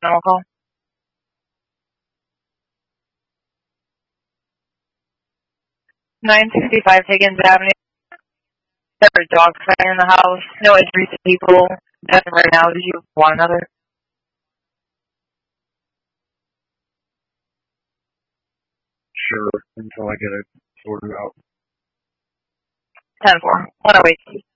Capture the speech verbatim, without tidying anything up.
Normal call. nine sixty-five Higgins Avenue. There a dog fight in the house. No injuries to people. Nothing right now. Did you want another? Sure, until I get it sorted out. ten four. one oh eight.